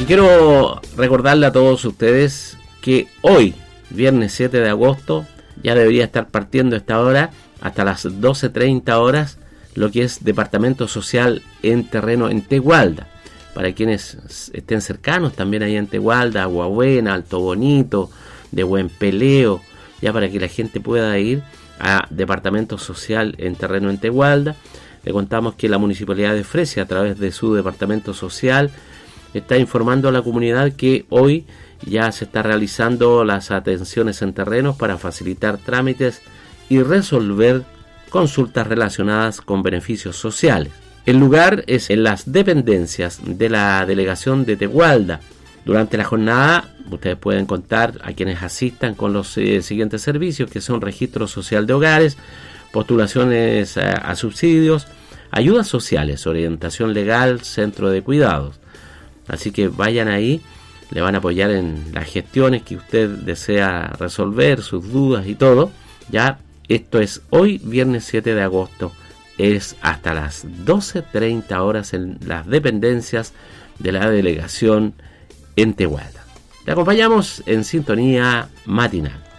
Y quiero recordarle a todos ustedes que hoy, viernes 7 de agosto, ya debería estar partiendo a esta hora, hasta las 12:30 horas, lo que es Departamento Social en Terreno en Tegualda. Para quienes estén cercanos también ahí en Tegualda, Agua Buena, Alto Bonito, de Buen Peleo, ya para que la gente pueda ir a Departamento Social en Terreno en Tegualda. Le contamos que la Municipalidad de Fresia, a través de su Departamento Social, está informando a la comunidad que hoy ya se está realizando las atenciones en terrenos para facilitar trámites y resolver consultas relacionadas con beneficios sociales. El lugar es en las dependencias de la delegación de Tegualda. Durante la jornada ustedes pueden contar a quienes asistan con los siguientes servicios, que son registro social de hogares, postulaciones a subsidios, ayudas sociales, orientación legal, centro de cuidados. Así que vayan ahí, le van a apoyar en las gestiones que usted desea resolver, sus dudas y todo. Ya, esto es hoy, viernes 7 de agosto, es hasta las 12:30 horas en las dependencias de la delegación en Tegualda. Le acompañamos en sintonía matinal.